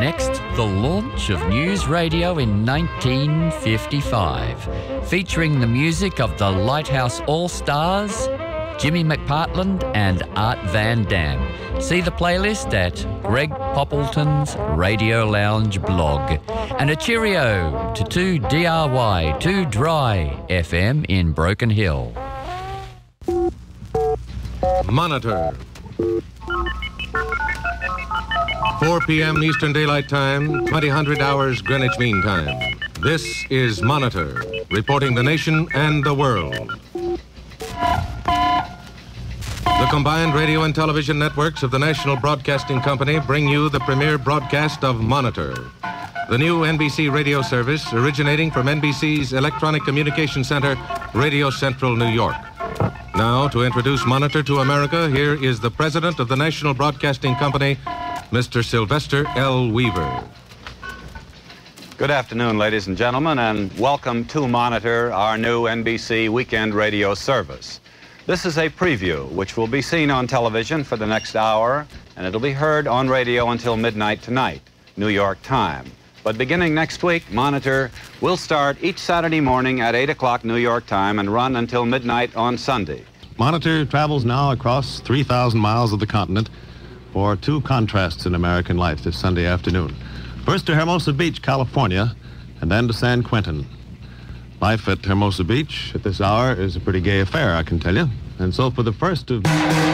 next, the launch of News Radio in 1955, featuring the music of the Lighthouse All-Stars, Jimmy McPartland and Art Van Dam. See the playlist at Greg Poppleton's Radio Lounge blog. And a cheerio to 2DRY, 2 Dry FM in Broken Hill. Monitor. 4 p.m. Eastern Daylight Time, 2000 hours Greenwich Mean Time. This is Monitor, reporting the nation and the world. The combined radio and television networks of the National Broadcasting Company bring you the premiere broadcast of Monitor, the new NBC radio service originating from NBC's Electronic Communication Center, Radio Central, New York. Now, to introduce Monitor to America, here is the president of the National Broadcasting Company, Mr. Sylvester L. Weaver. Good afternoon, ladies and gentlemen, and welcome to Monitor, our new NBC weekend radio service. This is a preview which will be seen on television for the next hour, and it'll be heard on radio until midnight tonight, New York time. But beginning next week, Monitor will start each Saturday morning at 8 o'clock New York time and run until midnight on Sunday. Monitor travels now across 3,000 miles of the continent for two contrasts in American life this Sunday afternoon. First to Hermosa Beach, California, and then to San Quentin. Life at Hermosa Beach at this hour is a pretty gay affair, I can tell you. And so for the first of...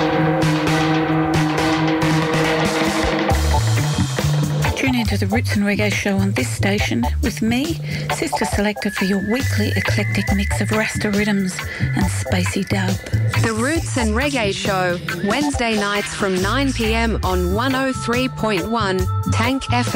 Tune into the Roots and Reggae show on this station with me, Sister Selector, for your weekly eclectic mix of Rasta rhythms and spacey dub. The Roots and Reggae show, Wednesday nights from 9 p.m. on 103.1 Tank FM.